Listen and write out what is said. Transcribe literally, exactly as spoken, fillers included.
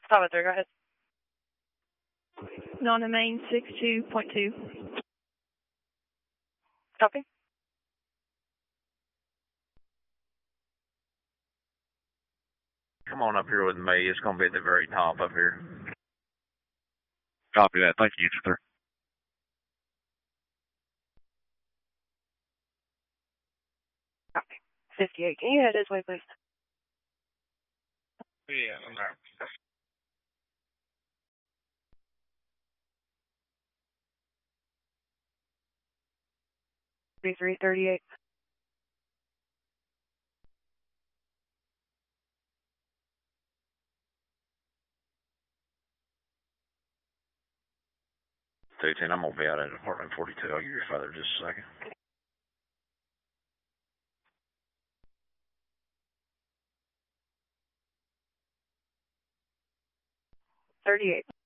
Solid there, go ahead. Nona main six two point two. Copy. Come on up here with me. It's going to be at the very top up here. Copy that. Thank you, sir. Copy. fifty-eight. Can you head this way, please? Yeah, I'm there. thirty-three thirty-eight. two ten, I'm going to be out at apartment forty-two. I'll give you a father just a second. thirty-eight.